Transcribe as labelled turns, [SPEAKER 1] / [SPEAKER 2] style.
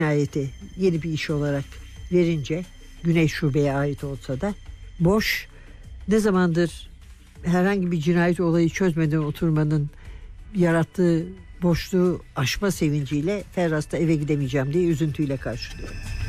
[SPEAKER 1] cinayeti yeni bir iş olarak verince, Güney Şube'ye ait olsa da, Boş ne zamandır herhangi bir cinayet olayı çözmeden oturmanın yarattığı boşluğu aşma sevinciyle Ferras'ta eve gidemeyeceğim diye üzüntüyle karşılıyor.